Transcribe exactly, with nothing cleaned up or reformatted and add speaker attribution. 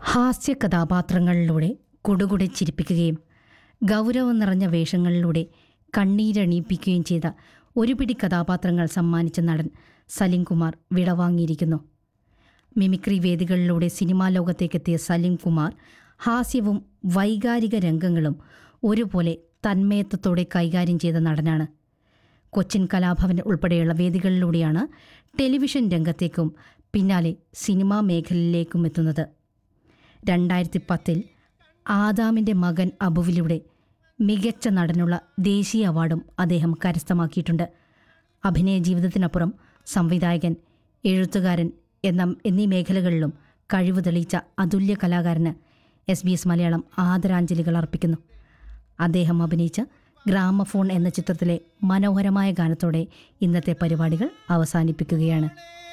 Speaker 1: ഹാസ്യ കഥാപാത്രങ്ങളിലൂടെ കുടുകുടെ ചിരിപ്പിക്കുകയും ഗൗരവം നിറഞ്ഞ വേഷങ്ങളിലൂടെ കണ്ണീരണിയിപ്പിക്കുകയും ചെയ്ത ഒരു പിടി കഥാപാത്രങ്ങൾ സമ്മാനിച്ച നടൻ സലിം കുമാർ വിടവാങ്ങിയിരിക്കുന്നു. മിമിക്രി വേദികളിലൂടെ സിനിമാ ലോകത്തേക്കെത്തിയ സലിം കുമാർ ഹാസ്യവും വൈകാരിക രംഗങ്ങളും ഒരുപോലെ തന്മയത്വത്തോടെ കൈകാര്യം ചെയ്ത നടനാണ്. കൊച്ചിൻ കലാഭവൻ ഉൾപ്പെടെയുള്ള വേദികളിലൂടെയാണ് ടെലിവിഷൻ രംഗത്തേക്കും പിന്നാലെ സിനിമാ മേഖലയിലേക്കും എത്തുന്നത്. രണ്ടായിരത്തി പത്തിൽ ആദാമിൻ്റെ മകൻ അബുവിലൂടെ മികച്ച നടനുള്ള ദേശീയ അവാർഡും അദ്ദേഹം കരസ്ഥമാക്കിയിട്ടുണ്ട്. അഭിനയ ജീവിതത്തിനപ്പുറം സംവിധായകൻ, എഴുത്തുകാരൻ എന്ന എന്നീ മേഖലകളിലും കഴിവ് തെളിയിച്ച അതുല്യ കലാകാരന് എസ് ബി എസ് മലയാളം ആദരാഞ്ജലികൾ അർപ്പിക്കുന്നു. അദ്ദേഹം അഭിനയിച്ച ഗ്രാമഫോൺ എന്ന ചിത്രത്തിലെ മനോഹരമായ ഗാനത്തോടെ ഇന്നത്തെ പരിപാടികൾ അവസാനിപ്പിക്കുകയാണ്.